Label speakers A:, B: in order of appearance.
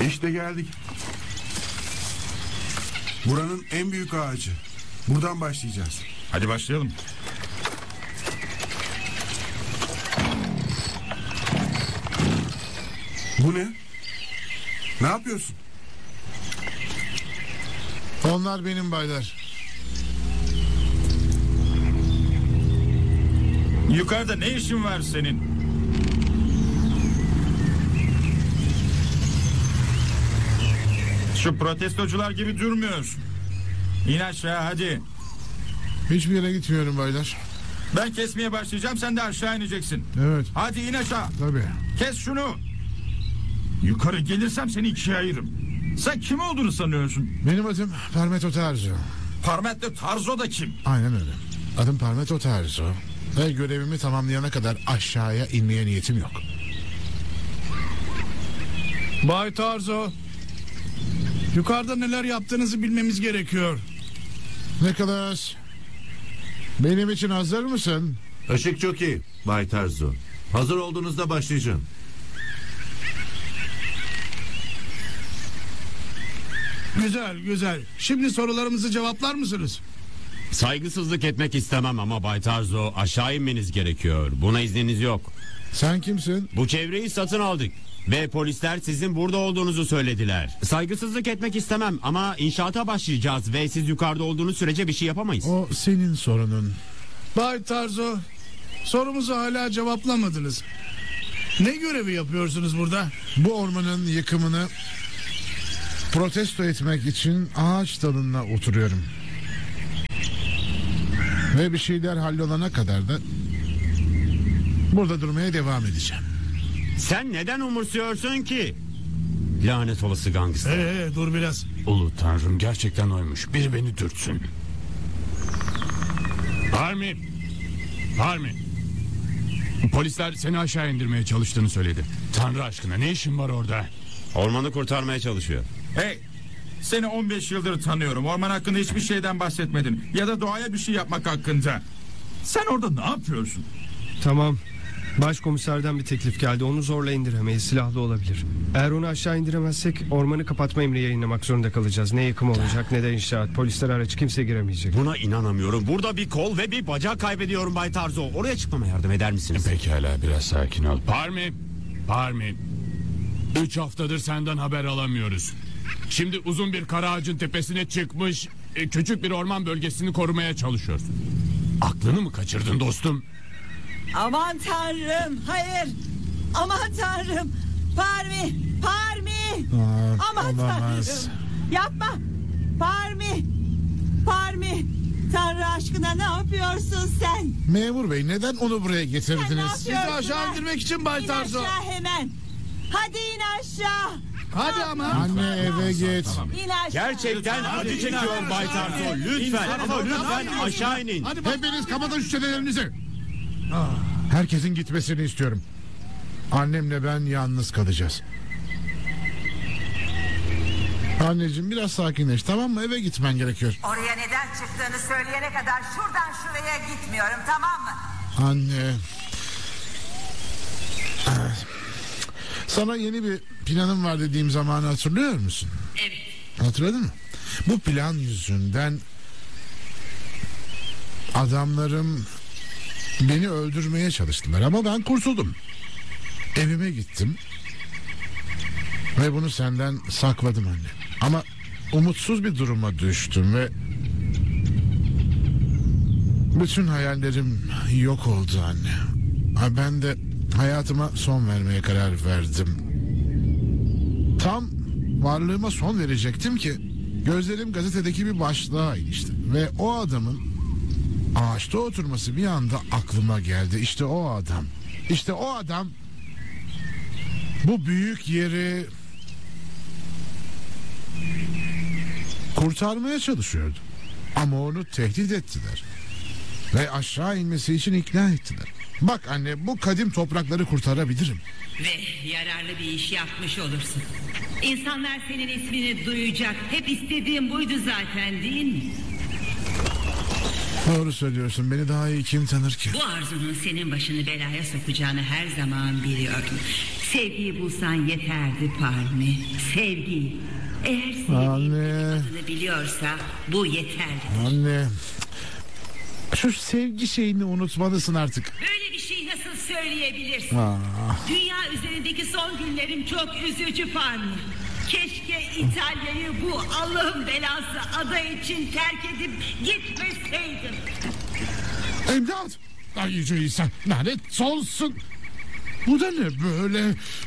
A: İşte geldik. Buranın en büyük ağacı. Buradan başlayacağız.
B: Hadi başlayalım.
A: Bu ne? Ne yapıyorsun?
C: Onlar benim baylar.
B: Yukarıda ne işin var senin? Şu protestocular gibi durmuyorsun. İn aşağı hadi.
C: Hiçbir yere gitmiyorum baylar.
B: Ben kesmeye başlayacağım, sen de aşağı ineceksin.
C: Evet.
B: Hadi in aşağı.
C: Tabii.
B: Kes şunu. Yukarı gelirsem seni ikiye ayırırım. Sen kim olduğunu sanıyorsun?
C: Benim adım Parmetto Tarzo.
B: Parmetto Tarzo da kim?
C: Aynen öyle. Adım Parmetto Tarzo. Ve görevimi tamamlayana kadar aşağıya inmeye niyetim yok.
D: Bay Tarzo, yukarıda neler yaptığınızı bilmemiz gerekiyor.
C: Nicholas, benim için hazır mısın?
E: Işık çok iyi Bay Tarzo. Hazır olduğunuzda başlayacağım.
D: Güzel güzel. Şimdi sorularımızı cevaplar mısınız?
F: Saygısızlık etmek istemem ama Bay Tarzo, aşağı inmeniz gerekiyor. Buna izniniz yok.
C: Sen kimsin?
F: Bu çevreyi satın aldık ve polisler sizin burada olduğunuzu söylediler. Saygısızlık etmek istemem ama inşaata başlayacağız ve siz yukarıda olduğunuz sürece bir şey yapamayız.
C: O senin sorunun.
D: Bay Tarzo, sorumuzu hala cevaplamadınız. Ne görevi yapıyorsunuz burada?
C: Bu ormanın yıkımını protesto etmek için ağaç dalına oturuyorum. Ve bir şeyler hallolana kadar da burada durmaya devam edeceğim.
F: Sen neden umursuyorsun ki? Lanet olası gangster.
D: Dur biraz.
G: Ulu Tanrım, gerçekten oymuş. Biri beni dürtsün. Army. Polisler seni aşağı indirmeye çalıştığını söyledi. Tanrı aşkına ne işin var orada?
F: Ormanı kurtarmaya çalışıyor.
B: Hey, seni 15 yıldır tanıyorum. Orman hakkında hiçbir şeyden bahsetmedin. Ya da doğaya bir şey yapmak hakkında. Sen orada ne yapıyorsun?
H: Tamam. Başkomiserden bir teklif geldi. Onu zorla indiremeyiz. Silahlı olabilir. Eğer onu aşağı indiremezsek ormanı kapatma emri yayınlamak zorunda kalacağız. Ne yıkım olacak ne de inşaat. Polisler hariç kimse giremeyecek.
F: Buna inanamıyorum. Burada bir kol ve bir bacak kaybediyorum Bay Tarzo. Oraya çıkmama yardım eder misiniz?
G: Pekala, biraz sakin ol. Parmi. 3 haftadır senden haber alamıyoruz. Şimdi uzun bir kara ağacın tepesine çıkmış küçük bir orman bölgesini korumaya çalışıyorsun. Aklını mı kaçırdın dostum?
I: Aman tanrım, hayır. Aman tanrım. Parmi. Aman
C: Olamaz.
I: tanrım. Yapma. Parmi. Tanrı aşkına ne yapıyorsun sen?
C: Memur bey, neden onu buraya
I: Sen ne
C: getirdiniz?
I: yapıyorsun?
D: Sizi aşağı indirmek için Bay
I: İn
D: Tarzo.
I: aşağı hemen. Hadi in aşağı.
D: Hadi ama.
C: Anne, eve git.
I: İn aşağı.
F: Gerçekten acı çekiyorum Bay Tarzo. Lütfen ama lütfen aşağı inin.
C: Hepiniz kapatın şu çenelerinizi. Herkesin gitmesini istiyorum. Annemle ben yalnız kalacağız. Anneciğim, biraz sakinleş, tamam mı? Eve gitmen gerekiyor.
J: Oraya neden çıktığını söyleyene kadar şuradan şuraya gitmiyorum, tamam mı?
C: Anne. Sana yeni bir planım var dediğim zamanı hatırlıyor musun?
J: Evet.
C: Hatırladın mı? Bu plan yüzünden adamlarım beni öldürmeye çalıştılar ama ben kurtuldum. Evime gittim ve bunu senden sakladım anne. Ama umutsuz bir duruma düştüm ve bütün hayallerim yok oldu anne. Ben de hayatıma son vermeye karar verdim. Tam varlığıma son verecektim ki gözlerim gazetedeki bir başlığa ilişti ve o adamın ağaçta oturması bir anda aklıma geldi. İşte o adam bu büyük yeri kurtarmaya çalışıyordu. Ama onu tehdit ettiler ve aşağı inmesi için ikna ettiler. Bak anne, bu kadim toprakları kurtarabilirim.
J: Ve yararlı bir iş yapmış olursun. İnsanlar senin ismini duyacak. Hep istediğim buydu zaten, değil mi?
C: Doğru söylüyorsun, beni daha iyi kim tanır ki?
J: Bu arzunun senin başını belaya sokacağını her zaman biliyordum. Sevgiyi bulsan yeterdi Parmi. Sevgiyi. Eğer sevgiyi
C: Anne.
J: adını biliyorsa bu yeterli.
C: Anne. Şu sevgi şeyini unutmalısın artık.
J: Böyle bir şey nasıl söyleyebilirsin? Dünya üzerindeki son günlerim çok üzücü Parmi. Keşke İtalya'yı bu Allah'ın belası ada için terk edip gitmeseydim.
C: İmdat! Ay yüce insan, lanet olsun. Bu da ne böyle?